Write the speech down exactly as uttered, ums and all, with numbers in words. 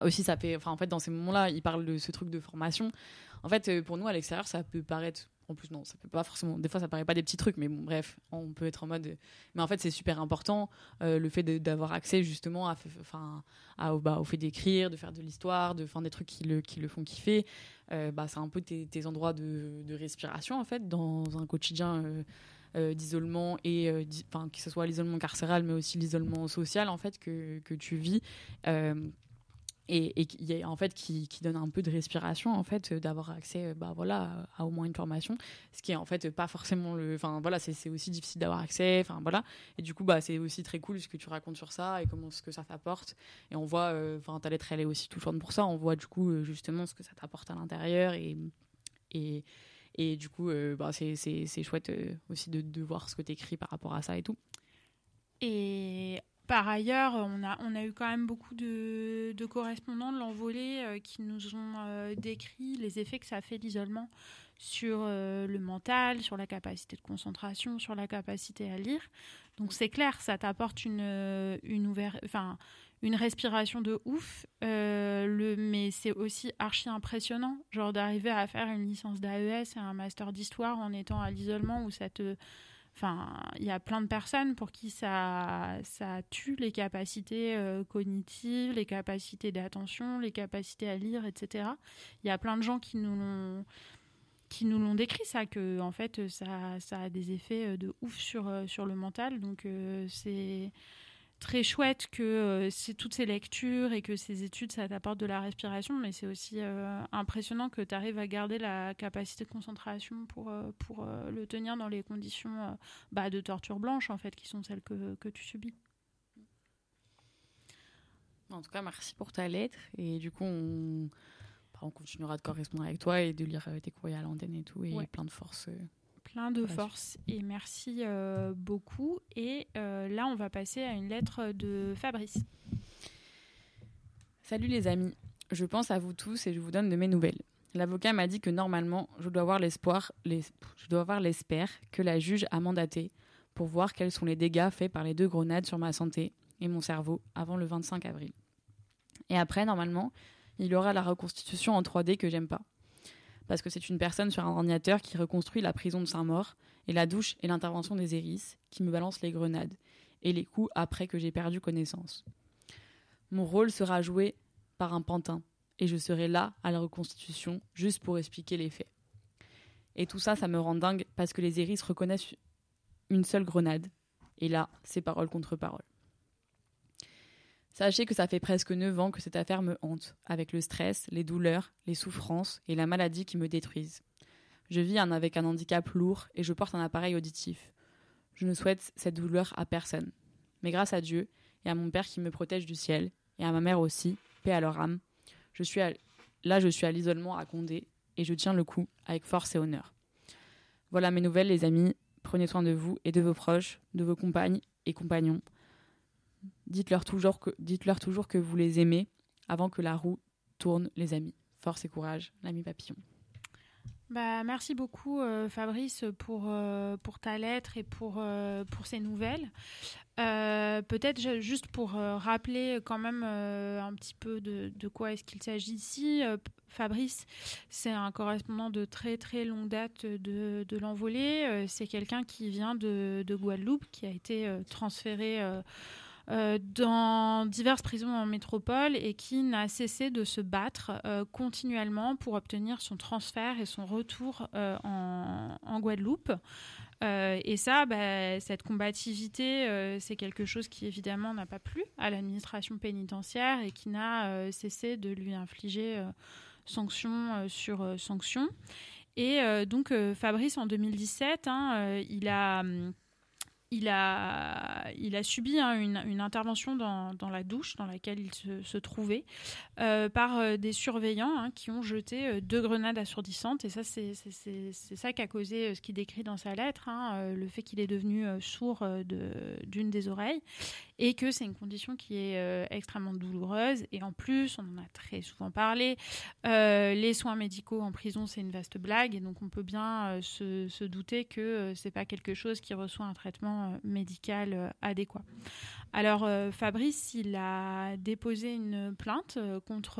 aussi, ça fait, enfin, en fait, dans ces moments-là, il parle de ce truc de formation. En fait, pour nous, à l'extérieur, ça peut paraître. En plus, non, ça peut pas forcément. Des fois, ça paraît pas des petits trucs, mais bon, bref, on peut être en mode. Mais en fait, c'est super important euh, le fait de, d'avoir accès justement à, enfin, à, bah, au fait d'écrire, de faire de l'histoire, de faire des trucs qui le, qui le font kiffer. Euh, bah, c'est un peu tes, tes endroits de, de respiration en fait dans un quotidien euh, euh, d'isolement et, euh, enfin, que ce soit l'isolement carcéral, mais aussi l'isolement social en fait que que tu vis. Euh, et, et qui, en fait, qui, qui donne un peu de respiration, en fait, d'avoir accès bah, voilà, à, à au moins une formation, ce qui est en fait pas forcément le... Enfin, voilà, c'est, c'est aussi difficile d'avoir accès, enfin, voilà. Et du coup, bah, c'est aussi très cool ce que tu racontes sur ça et comment ce que ça t'apporte. Et on voit, enfin, euh, ta lettre, elle est aussi touchante pour ça, on voit du coup, justement, ce que ça t'apporte à l'intérieur et... et et du coup, euh, bah, c'est, c'est, c'est chouette euh, aussi de, de voir ce que tu écris par rapport à ça et tout. Et par ailleurs, on a, on a eu quand même beaucoup de, de correspondants de l'Envolée euh, qui nous ont euh, décrit les effets que ça fait l'isolement sur euh, le mental, sur la capacité de concentration, sur la capacité à lire. Donc c'est clair, ça t'apporte une, une, ouver... enfin, une respiration de ouf, euh, le... mais c'est aussi archi impressionnant, genre d'arriver à faire une licence d'A E S et un master d'histoire en étant à l'isolement où ça te... Enfin, il y a plein de personnes pour qui ça, ça tue les capacités euh, cognitives, les capacités d'attention, les capacités à lire, et cetera. Il y a plein de gens qui nous l'ont, qui nous l'ont décrit, ça, que en fait, ça, ça a des effets de ouf sur, sur le mental. Donc, euh, c'est très chouette que euh, c'est toutes ces lectures et que ces études, ça t'apporte de la respiration, mais c'est aussi euh, impressionnant que tu arrives à garder la capacité de concentration pour, euh, pour euh, le tenir dans les conditions euh, bah, de torture blanche, en fait, qui sont celles que, que tu subis. En tout cas, merci pour ta lettre. Et du coup, on, bah, on continuera de correspondre avec toi et de lire tes courriers à l'antenne et tout. Et ouais. plein de force. Euh, plein de force. Et merci euh, beaucoup. Et euh, là, on va passer à une lettre de Fabrice. Salut les amis. Je pense à vous tous et je vous donne de mes nouvelles. L'avocat m'a dit que normalement, je dois avoir l'espoir, les... je dois avoir l'espère que la juge a mandaté pour voir quels sont les dégâts faits par les deux grenades sur ma santé et mon cerveau avant le vingt-cinq avril. Et après, normalement, il y aura la reconstitution en trois D que j'aime pas. Parce que c'est une personne sur un ordinateur qui reconstruit la prison de Saint-Maur et la douche et l'intervention des hérisses qui me balance les grenades et les coups après que j'ai perdu connaissance. Mon rôle sera joué par un pantin et je serai là à la reconstitution juste pour expliquer les faits. Et tout ça, ça me rend dingue parce que les hérisses reconnaissent une seule grenade. Et là, c'est parole contre parole. Sachez que ça fait presque neuf ans que cette affaire me hante, avec le stress, les douleurs, les souffrances et la maladie qui me détruisent. Je vis un, avec un handicap lourd et je porte un appareil auditif. Je ne souhaite cette douleur à personne. Mais grâce à Dieu et à mon Père qui me protège du ciel, et à ma mère aussi, paix à leur âme, je suis à, là je suis à l'isolement à Condé et je tiens le coup avec force et honneur. Voilà mes nouvelles les amis, prenez soin de vous et de vos proches, de vos compagnes et compagnons. Dites-leur toujours que, dites-leur toujours que vous les aimez avant que la roue tourne, les amis. Force et courage, l'ami Papillon. Bah, merci beaucoup euh, Fabrice pour, euh, pour ta lettre et pour, euh, pour ces nouvelles. Euh, peut-être juste pour euh, rappeler quand même euh, un petit peu de, de quoi est-ce qu'il s'agit ici. Euh, Fabrice, c'est un correspondant de très très longue date de, de l'Envolée. Euh, c'est quelqu'un qui vient de, de Guadeloupe, qui a été euh, transféré euh, Euh, dans diverses prisons en métropole et qui n'a cessé de se battre euh, continuellement pour obtenir son transfert et son retour euh, en, en Guadeloupe. Euh, et ça, bah, cette combativité, euh, c'est quelque chose qui évidemment n'a pas plu à l'administration pénitentiaire et qui n'a euh, cessé de lui infliger euh, sanctions euh, sur euh, sanctions. Et euh, donc euh, Fabrice, en deux mille dix-sept, hein, euh, il a... Il a, il a subi hein, une, une intervention dans, dans la douche dans laquelle il se, se trouvait euh, par euh, des surveillants hein, qui ont jeté euh, deux grenades assourdissantes. Et ça, c'est, c'est, c'est, c'est ça qui a causé euh, ce qu'il décrit dans sa lettre, hein, euh, le fait qu'il est devenu euh, sourd euh, de, d'une des oreilles. et que c'est une condition qui est euh, extrêmement douloureuse. Et en plus, on en a très souvent parlé, euh, les soins médicaux en prison, c'est une vaste blague, et donc on peut bien euh, se, se douter que euh, c'est pas quelque chose qui reçoit un traitement euh, médical euh, adéquat. Alors euh, Fabrice, il a déposé une plainte euh, contre